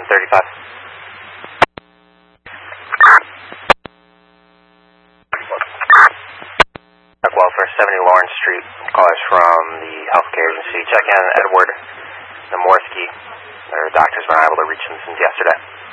35. Welfare, 70 Lawrence Street. Callers from the healthcare agency. Check in Edward Namorsky. Their doctor's been able to reach him since yesterday.